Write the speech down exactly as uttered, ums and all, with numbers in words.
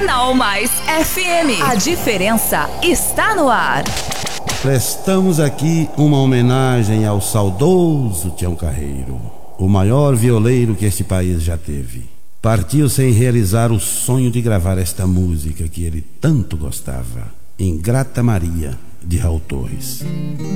Jornal Mais F M. A diferença está no ar. Prestamos aqui uma homenagem ao saudoso Tião Carreiro, o maior violeiro que este país já teve. Partiu sem realizar o sonho de gravar esta música que ele tanto gostava, Ingrata Maria, de Raul Torres.